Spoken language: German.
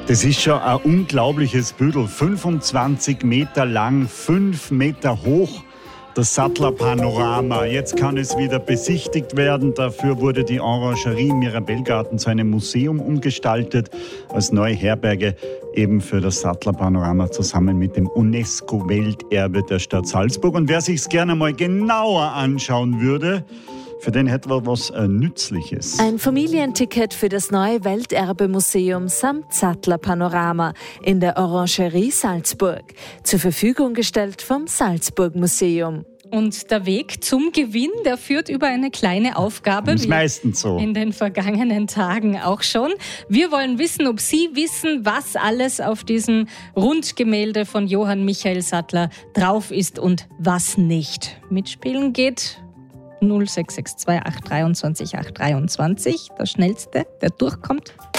Das ist schon ein unglaubliches Büdel. 25 Meter lang, 5 Meter hoch. Das Sattler-Panorama. Jetzt kann es wieder besichtigt werden. Dafür wurde die Orangerie im Mirabellgarten zu einem Museum umgestaltet, als neue Herberge eben für das Sattler-Panorama zusammen mit dem UNESCO-Welterbe der Stadt Salzburg. Und wer sich's gerne mal genauer anschauen würde, für den hätte wir was Nützliches. Ein Familienticket für das neue Welterbemuseum samt Sattler-Panorama in der Orangerie Salzburg. Zur Verfügung gestellt vom Salzburg-Museum. Und der Weg zum Gewinn, der führt über eine kleine Aufgabe. Das ist meistens so. In den vergangenen Tagen auch schon. Wir wollen wissen, ob Sie wissen, was alles auf diesem Rundgemälde von Johann Michael Sattler drauf ist und was nicht. Mitspielen geht 0662 823 823. Der Schnellste, der durchkommt,